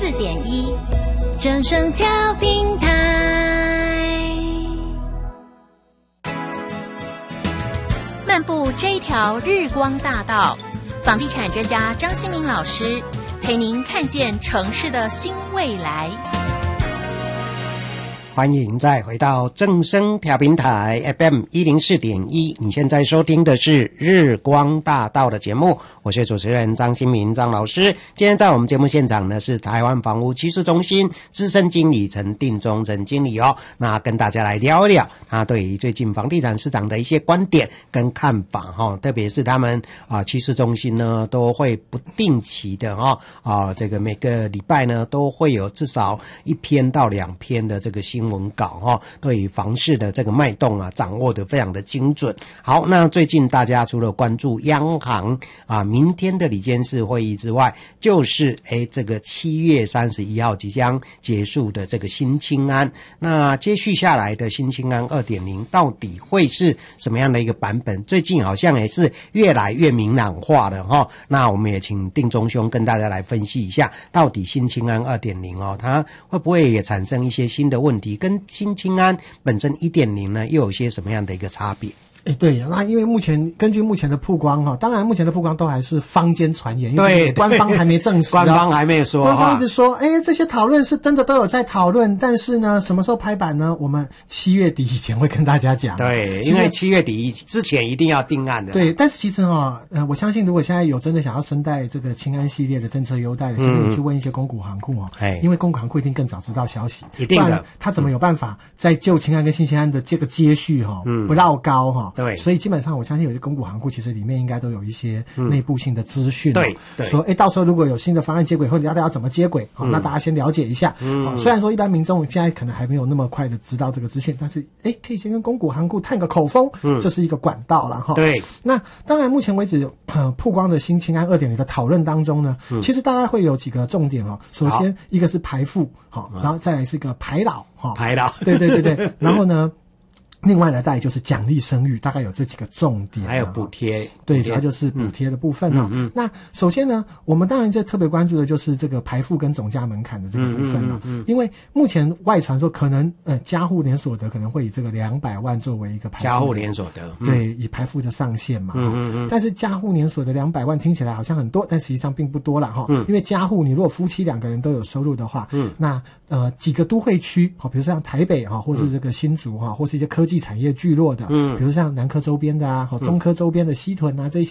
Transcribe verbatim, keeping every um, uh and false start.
四点一，正声调频台。漫步这一条日光大道，房地产专家张新民老师陪您看见城市的新未来。 欢迎再回到正声调频台 F M 一零四点一，你现在收听的是日光大道的节目，我是主持人张新民张老师。今天在我们节目现场呢是台湾房屋趋势中心资深经理陈定中陈经理哦，那跟大家来聊一聊他对于最近房地产市场的一些观点跟看法哈、哦，特别是他们啊趋势中心呢都会不定期的哈、哦、啊这个每个礼拜呢都会有至少一篇到两篇的这个新文稿哈、哦，对于房市的这个脉动啊，掌握得非常的精准。好，那最近大家除了关注央行啊明天的理监事会议之外，就是诶这个七月三十一号即将结束的这个新青安。那接续下来的新青安 二点零 到底会是什么样的一个版本？最近好像也是越来越明朗化了哈、哦。那我们也请定中兄跟大家来分析一下，到底新青安 二点零 哦，它会不会也产生一些新的问题？跟新青安本身 一点零 呢又有些什么样的一个差别？ 哎，对，那因为目前根据目前的曝光哈，当然目前的曝光都还是坊间传言，因为官方还没证实、啊， 官方还没有说， 官方一直说，哎，这些讨论是真的都有在讨论，但是呢，什么时候拍板呢？我们七月底以前会跟大家讲。 对，因为七月底之前一定要定案的。 对，但是其实哈，呃，我相信如果现在有真的想要申贷这个青安系列的政策优待的，其实你去问一些公股行库哦，嗯、因为公股行库一定更早知道消息， 一定的， 他怎么有办法在旧青安跟新青安的这个接续哈、嗯，不绕高哈？对，所以基本上。我相信有些公股行库其实里面应该都有一些内部性的资讯、哦嗯，对，对，说哎，到时候如果有新的方案接轨，或者大家要怎么接轨，好、嗯，那大家先了解一下。嗯、哦，虽然说一般民众现在可能还没有那么快的知道这个资讯，但是哎，可以先跟公股行库探个口风，嗯，这是一个管道了哈。对，那当然目前为止，呃，曝光的新青安 二点零 的讨论当中呢、嗯，其实大概会有几个重点哦。首先一个是排富，好、哦，然后再来是一个排老，哈、哦， 排老， 对对对对，然后呢。另外呢，大概就是奖励生育，大概有这几个重点、啊， 还有补贴， 对，主要就是补贴的部分哦、嗯嗯。那首先呢，我们当然就特别关注的就是这个排富跟总价门槛的这个部分哦、嗯嗯嗯、因为目前外传说可能呃家户年所得可能会以这个两百万作为一个排富家户年所得，嗯、 对，以排富的上限嘛。嗯嗯嗯。但是家户年所得两百万听起来好像很多，但实际上并不多啦哈、嗯。因为家户你如果夫妻两个人都有收入的话，嗯，那呃几个都会区，好，比如说像台北哈，或是这个新竹哈，或是一些科技产业聚落的，嗯，比如像南科周边的啊，好，中科周边的西屯啊，这些